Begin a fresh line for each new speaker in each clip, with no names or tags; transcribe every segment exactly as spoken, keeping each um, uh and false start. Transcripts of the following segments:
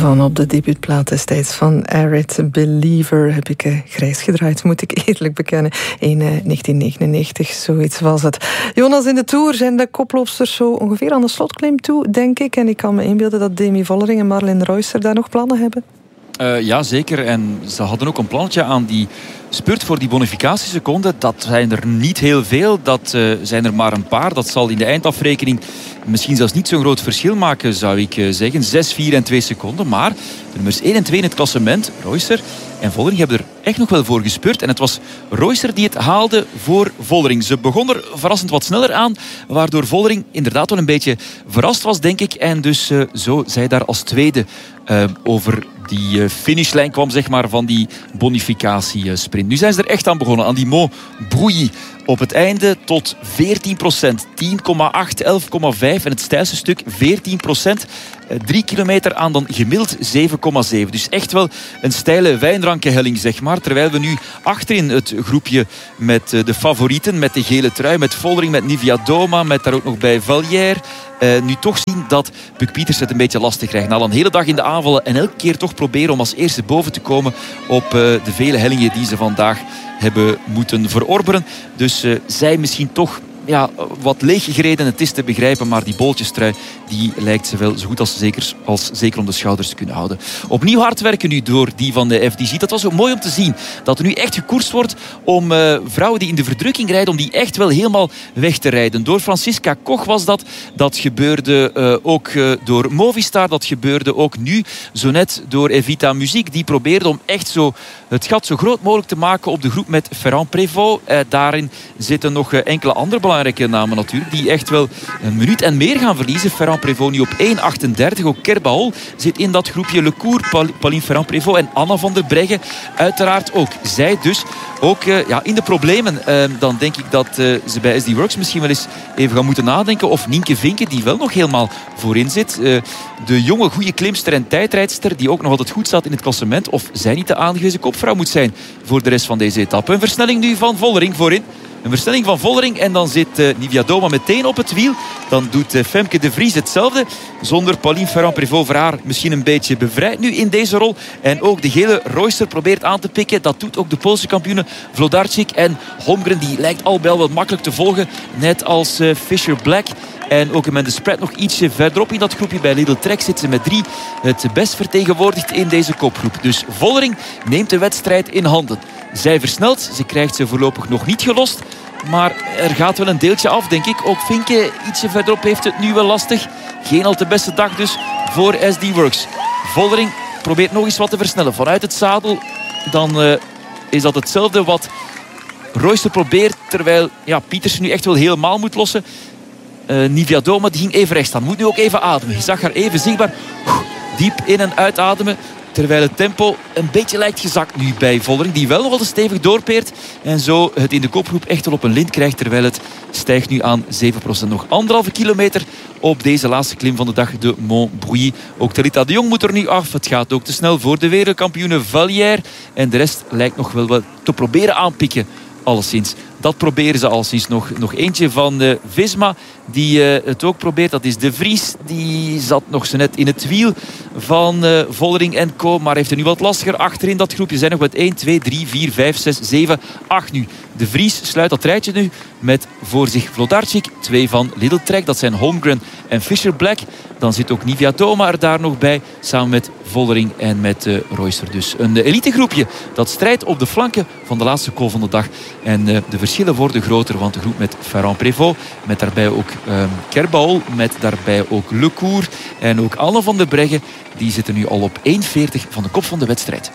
Van op de debuutplaat destijds van Arid Believer heb ik uh, grijs gedraaid, moet ik eerlijk bekennen. In uh, negentien negenennegentig, zoiets was het. Jonas, in de Tour zijn de koploopsters zo ongeveer aan de slotklim toe, denk ik. En ik kan me inbeelden dat Demi Vollering en Marlene Reusser daar nog plannen hebben.
Uh, ja, zeker. En ze hadden ook een plannetje aan die spurt voor die bonificatieseconden. Dat zijn er niet heel veel. Dat uh, zijn er maar een paar. Dat zal in de eindafrekening misschien zelfs niet zo'n groot verschil maken, zou ik uh, zeggen. zes, vier en twee seconden. Maar de nummers één en twee in het klassement, Reusser en Vollering, hebben er echt nog wel voor gespeurd. En het was Reusser die het haalde voor Vollering. Ze begon er verrassend wat sneller aan, waardoor Vollering inderdaad wel een beetje verrast was, denk ik. En dus uh, zo zij daar als tweede uh, over die uh, finishlijn kwam, zeg maar, van die bonificatiesprint. Nu zijn ze er echt aan begonnen, aan die Mont Brouilly. Op het einde tot veertien procent. tien komma acht, elf komma vijf. En het steilste stuk veertien procent. Drie kilometer aan dan gemiddeld zeven komma zeven. Dus echt wel een steile wijnrankenhelling, zeg maar. Terwijl we nu achterin het groepje met de favorieten, met de gele trui, met Vollering, met Niewiadoma, met daar ook nog bij Vallière, Uh, nu toch zien dat Buck Pieters het een beetje lastig krijgt. Na al een hele dag in de aanvallen en elke keer toch proberen om als eerste boven te komen op uh, de vele hellingen die ze vandaag hebben moeten verorberen. Dus uh, zij misschien toch ja, wat leeggereden, het is te begrijpen, maar die boltjestrui die lijkt ze wel zo goed als zeker, als zeker om de schouders te kunnen houden. Opnieuw hard werken nu door die van de F D G. Dat was ook mooi om te zien, dat er nu echt gekoerst wordt om uh, vrouwen die in de verdrukking rijden, om die echt wel helemaal weg te rijden. Door Francisca Koch was dat. Dat gebeurde uh, ook uh, door Movistar. Dat gebeurde ook nu zo net door Evita Muziek. Die probeerde om echt zo het gat zo groot mogelijk te maken op de groep met Ferrand Prévot. Uh, daarin zitten nog uh, enkele andere belangrijke namen natuurlijk, die echt wel een minuut en meer gaan verliezen. Ferrand Prévot nu op één achtendertig. Ook Kerbahol zit in dat groepje. Le Cour, Pauline Ferrand Prévot en Anna van der Breggen. Uiteraard ook zij dus. Ook uh, ja, in de problemen. Uh, dan denk ik dat uh, ze bij S D Works misschien wel eens even gaan moeten nadenken. Of Nienke Vinken, die wel nog helemaal voorin zit. Uh, de jonge, goede klimster en tijdrijdster, die ook nog altijd goed staat in het klassement. Of zij niet de aangewezen kopvrouw moet zijn voor de rest van deze etappe. Een versnelling nu van Vollering voorin. Een versnelling van Vollering en dan zit uh, Niewiadoma meteen op het wiel. Dan doet uh, Femke de Vries hetzelfde. Zonder Pauline Ferrand-Prévot voor haar misschien een beetje bevrijd nu in deze rol. En ook de gele Reusser probeert aan te pikken. Dat doet ook de Poolse kampioene Wlodarczyk. En Holmgren die lijkt al wel wat makkelijk te volgen. Net als uh, Fisher Black. En ook met de spread nog ietsje verderop in dat groepje. Bij Lidl Trek zitten ze met drie het best vertegenwoordigd in deze kopgroep. Dus Vollering neemt de wedstrijd in handen. Zij versnelt. Ze krijgt ze voorlopig nog niet gelost. Maar er gaat wel een deeltje af, denk ik. Ook Vinke ietsje verderop heeft het nu wel lastig. Geen al te beste dag dus voor S D Works. Vollering probeert nog eens wat te versnellen. Vanuit het zadel dan uh, is dat hetzelfde wat Reusser probeert. Terwijl ja, Pieters nu echt wel helemaal moet lossen. Uh, Niewiadoma die ging even rechts staan. Moet nu ook even ademen. Je zag haar even zichtbaar diep in- en uitademen. Terwijl het tempo een beetje lijkt gezakt nu bij Vollering. Die wel nog altijd stevig doorpeert. En zo het in de kopgroep echt wel op een lint krijgt. Terwijl het stijgt nu aan zeven procent. Nog anderhalve kilometer op deze laatste klim van de dag. De Mont Brouilly. Ook Talita de Jong moet er nu af. Het gaat ook te snel voor de wereldkampioene Vallière. En de rest lijkt nog wel wat te proberen aanpikken. Alleszins. Dat proberen ze alleszins nog. Nog eentje van uh, Visma die uh, het ook probeert. Dat is De Vries. Die zat nog zo net in het wiel van uh, Vollering en co. Maar heeft er nu wat lastiger achterin dat groepje. Zijn nog met één, twee, drie, vier, vijf, zes, zeven, acht nu. De Vries sluit dat rijtje nu met voor zich Wlodarczyk. Twee van Lidl Trek. Dat zijn Holmgren en Fisher Black. Dan zit ook Niewiadoma er daar nog bij. Samen met Vollering en met uh, Reusser. Dus een uh, elitegroepje dat strijdt op de flanken van de laatste call van de dag. En uh, de verschillen worden groter. Want de groep met Ferrand Prévot. Met daarbij ook um, Kerbahol. Met daarbij ook Le Cour. En ook Anne van der Breggen. Die zitten nu al op één veertig van de kop van de wedstrijd.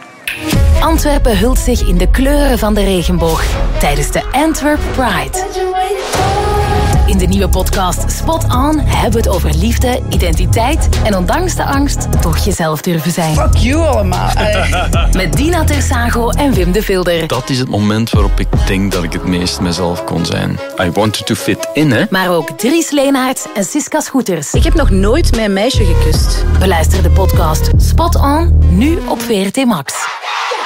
Antwerpen hult zich in de kleuren van de regenboog tijdens de Antwerp Pride. In de nieuwe podcast Spot On hebben we het over liefde, identiteit en ondanks de angst toch jezelf durven zijn.
Fuck you allemaal.
Met Dina Tersago en Wim de Vilder.
Dat is het moment waarop ik denk dat ik het meest mezelf kon zijn. I wanted to fit in, hè.
Maar ook Dries Leenaerts en Siska Schoeters.
Ik heb nog nooit mijn meisje gekust.
Beluister de podcast Spot On, nu op V R T Max.